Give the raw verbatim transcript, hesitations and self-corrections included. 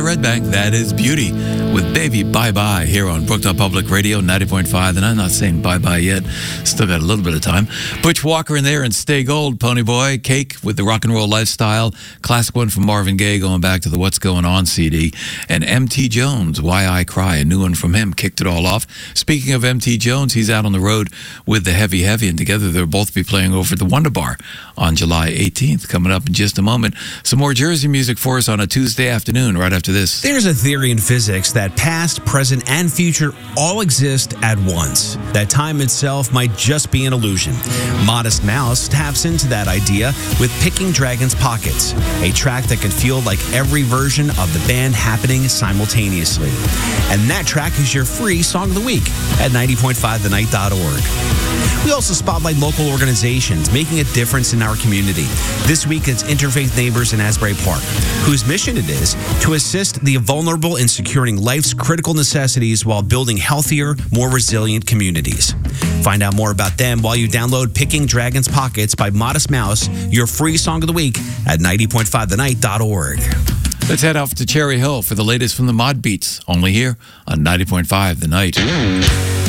Red Bank. That is Beauty with Baby Bye Bye here on Brooklyn Public Radio, ninety point five. And I'm not saying bye-bye yet. Still got a little bit of time. Butch Walker in there and Stay Gold, Pony Boy. Cake with the Rock and Roll Lifestyle. Classic one from Marvin Gaye going back to the What's Going On C D. And M T Jones, Why I Cry, a new one from him. Kicked it all off. Speaking of M T Jones, he's out on the road with the Heavy Heavy, and together they'll both be playing over at the Wonder Bar on July eighteenth. Coming up in just a moment. Some more Jersey music for us on a Tuesday afternoon right after this. There's a theory in physics that past, present, and future all exist at once. That time itself might just be an illusion. Modest Mouse taps into that idea with Picking Dragons Pockets, a track that can feel like every version of the band happening simultaneously. And that track is your free Song of the Week at ninety point five the night dot org. We also spotlight local organizations making a difference in our community. This week, it's Interfaith Neighbors in Asbury Park, whose mission it is to assist the vulnerable in securing life's critical necessities while building healthier, more resilient communities. Find out more about them while you download Picking Dragons Pockets by Modest Mouse, your free Song of the Week at ninety point five the night dot org. Let's head off to Cherry Hill for the latest from the Mod Beats, only here on ninety point five The Night.